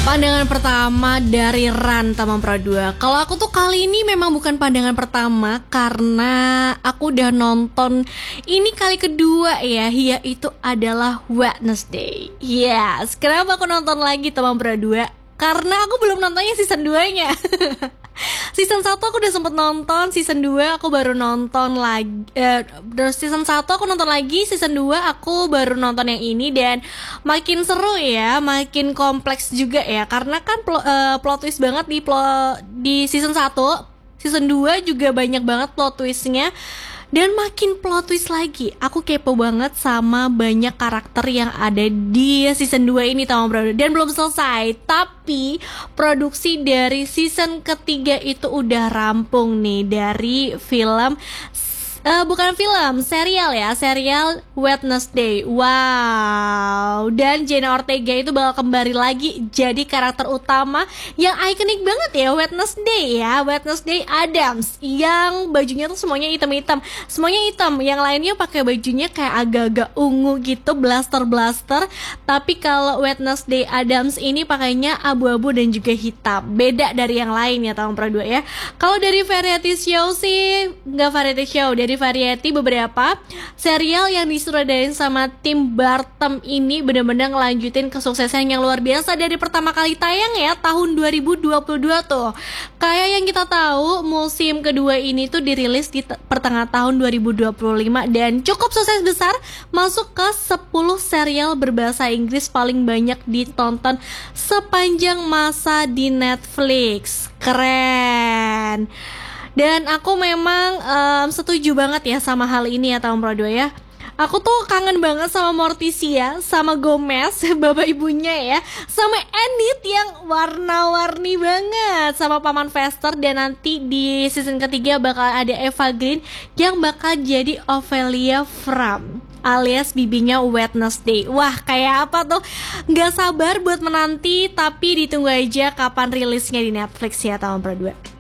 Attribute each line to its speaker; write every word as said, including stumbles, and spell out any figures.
Speaker 1: Pandangan pertama dari Ran Tamam Pro dua. Kalau aku tuh kali ini memang bukan pandangan pertama, karena aku udah nonton ini kali kedua ya, yaitu adalah Wednesday. Yes, kenapa aku nonton lagi Tamam Pro dua? Karena aku belum nontonnya season dua-nya. Season satu aku udah sempet nonton, season dua aku baru nonton lagi. eh, Season satu aku nonton lagi, season dua aku baru nonton yang ini. Dan makin seru ya, makin kompleks juga ya. Karena kan pl- uh, plot twist banget di, plo- di season satu. Season dua juga banyak banget plot twistnya. Dan makin plot twist lagi. Aku kepo banget sama banyak karakter yang ada di season dua ini, Tamam Pro. Dan belum selesai, tapi produksi dari season ketiga itu udah rampung nih. Dari film Uh, bukan film, serial ya, serial Wednesday. Wow. Dan Jenna Ortega itu bakal kembali lagi jadi karakter utama yang ikonik banget ya, Wednesday ya, Wednesday Addams, yang bajunya tuh semuanya hitam-hitam, semuanya hitam. Yang lainnya pakai bajunya kayak agak-agak ungu gitu, blaster-blaster. Tapi kalau Wednesday Addams ini pakainya abu-abu dan juga hitam. Beda dari yang lain ya, Tamam Pro dua ya. Kalau dari variety show sih nggak variety show, dari variety beberapa serial yang disutradarain sama Tim Burton ini benar-benar ngelanjutin kesuksesan yang luar biasa dari pertama kali tayang ya, tahun dua ribu dua puluh dua tuh. Kayak yang kita tahu, musim kedua ini tuh dirilis di t- pertengahan tahun dua ribu dua puluh lima dan cukup sukses besar, masuk ke sepuluh serial berbahasa Inggris paling banyak ditonton sepanjang masa di Netflix. Keren. Dan aku memang um, setuju banget ya sama hal ini ya, Tamam Pro dua ya. Aku tuh kangen banget sama Morticia, sama Gomez, bapak ibunya ya, sama Enid yang warna-warni banget, sama Paman Fester. Dan nanti di season ketiga bakal ada Eva Green yang bakal jadi Ophelia Fram, alias bibinya Wednesday. Wah, kayak apa tuh? Gak sabar buat menanti, tapi ditunggu aja kapan rilisnya di Netflix ya, Tamam Pro dua.